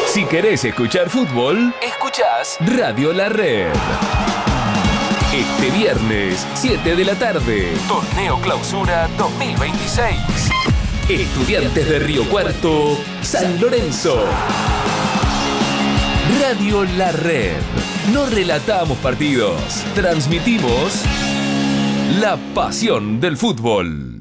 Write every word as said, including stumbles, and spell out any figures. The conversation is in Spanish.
Si querés escuchar fútbol, escuchás Radio La Red. Este viernes, siete de la tarde, Torneo Clausura dos mil veintiséis. Estudiantes de Río Cuarto, San Lorenzo. Radio La Red. No relatamos partidos, transmitimos la pasión del fútbol.